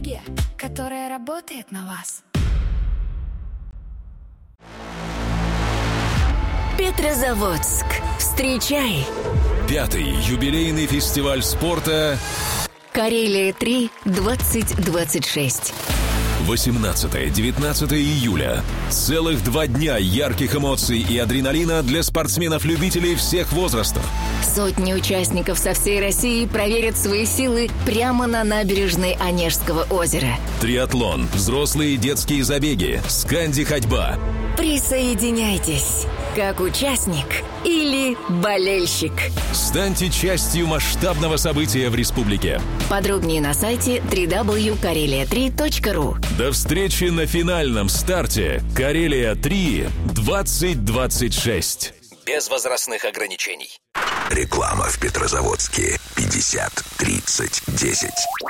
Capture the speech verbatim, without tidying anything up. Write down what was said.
энергия, которая работает на вас. Петрозаводск. Встречай! Пятый юбилейный фестиваль спорта Карелия-три двадцать двадцать шесть. восемнадцатое-девятнадцатое июля. Целых два дня ярких эмоций и адреналина для спортсменов-любителей всех возрастов. Сотни участников со всей России проверят свои силы прямо на набережной Онежского озера. Триатлон, взрослые и детские забеги, сканди-ходьба. Присоединяйтесь, как участник или болельщик. Станьте частью масштабного события в республике. Подробнее на сайте дабл ю дабл ю дабл ю точка карелия три точка ру. До встречи на финальном старте Карелия-три двадцать двадцать шесть. Без возрастных ограничений. Реклама в Петрозаводске. пятьдесят тридцать десять.